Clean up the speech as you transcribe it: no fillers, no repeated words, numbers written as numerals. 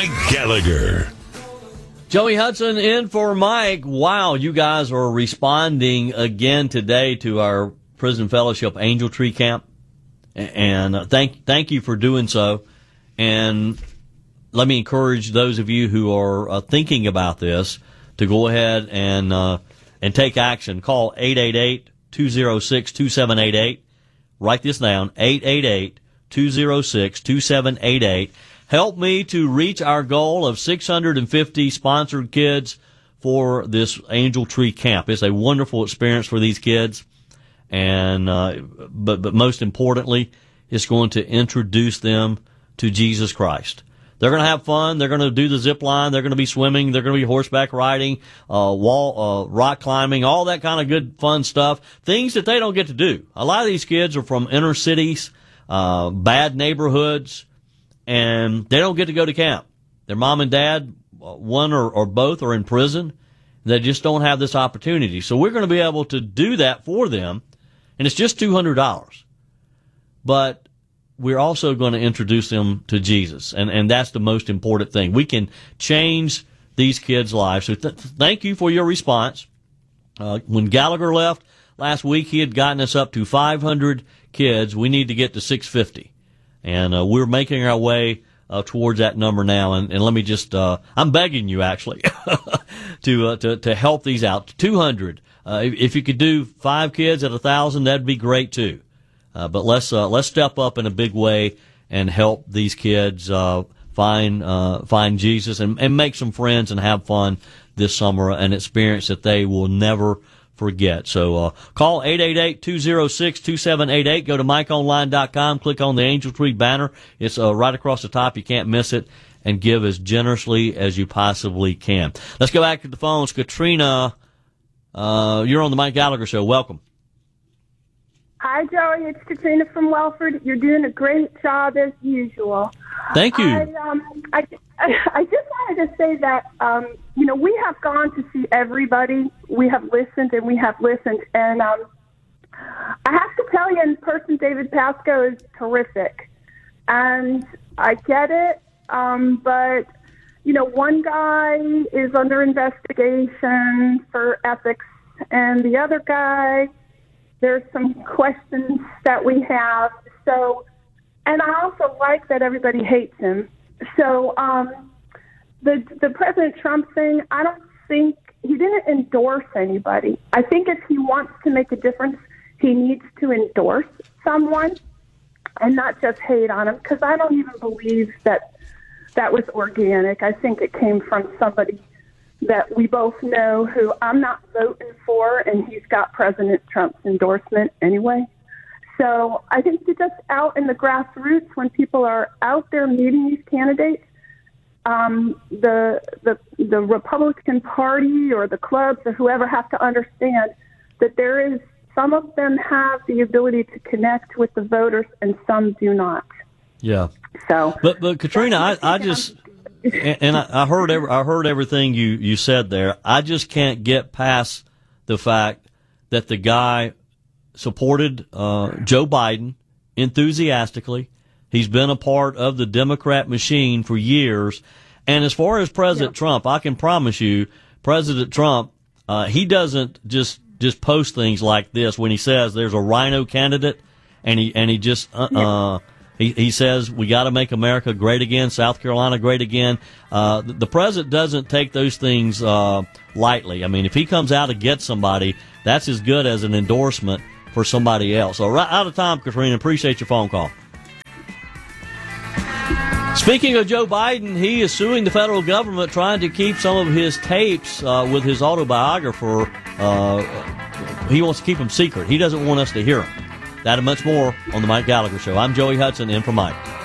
Mike Gallagher. Joey Hudson in for Mike. Wow, you guys are responding again today to our Prison Fellowship Angel Tree Camp. And thank you for doing so. And let me encourage those of you who are thinking about this to go ahead and take action. Call 888-206-2788. Write this down, 888-206-2788. Help me to reach our goal of 650 sponsored kids for this Angel Tree Camp. It's a wonderful experience for these kids, and but most importantly, it's going to introduce them to Jesus Christ. They're going to have fun. They're going to do the zip line. They're going to be swimming. They're going to be horseback riding, rock climbing, all that kind of good fun stuff. Things that they don't get to do. A lot of these kids are from inner cities, bad neighborhoods, and they don't get to go to camp. Their mom and dad, one or both, are in prison. They just don't have this opportunity. So we're going to be able to do that for them, and it's just $200. But we're also going to introduce them to Jesus, and that's the most important thing. We can change these kids' lives. So thank you for your response. When Gallagher left last week, he had gotten us up to 500 kids. We need to get to 650. And we're making our way towards that number now. And let me just, I'm begging you actually to help these out. 200. If you could do 5 kids at 1,000, that'd be great too. But let's step up in a big way and help these kids find Jesus and make some friends and have fun this summer, an experience that they will never forget. So call 888-206-2788. Go to MikeOnline.com. Click on the Angel Tree banner. It's right across the top. You can't miss it. And give as generously as you possibly can. Let's go back to the phones. Katrina, you're on the Mike Gallagher Show. Welcome. Hi, Joey. It's Katrina from Welford. You're doing a great job as usual. Thank you. I just wanted to say that, we have gone to see everybody. We have listened and we have listened. And I have to tell you, in person, David Pasco is terrific. And I get it. But, one guy is under investigation for ethics, and the other guy, there's some questions that we have. So, and I also like that everybody hates him. So, the President Trump thing, I don't think he didn't endorse anybody. I think if he wants to make a difference, he needs to endorse someone and not just hate on him, because I don't even believe that was organic. I think it came from somebody that we both know who I'm not voting for, and he's got President Trump's endorsement anyway. So I think that just out in the grassroots, when people are out there meeting these candidates, the Republican Party or the clubs or whoever have to understand that there is, some of them have the ability to connect with the voters and some do not. Yeah. So, but Katrina, I just, and I heard everything you said there. I just can't get past the fact that the guy supported Joe Biden enthusiastically. He's been a part of the Democrat machine for years. And as far as President Trump, I can promise you, President Trump, he doesn't just post things like this when he says there's a rhino candidate, and he just he says we got to make America great again, South Carolina great again. The president doesn't take those things lightly. I mean, if he comes out to get somebody, that's as good as an endorsement for somebody else. So right out of time, Katrina, appreciate your phone call. Speaking of Joe Biden, he is suing the federal government, trying to keep some of his tapes with his autobiographer. He wants to keep them secret. He doesn't want us to hear them. That and much more on the Mike Gallagher Show. I'm Joey Hudson, in for Mike.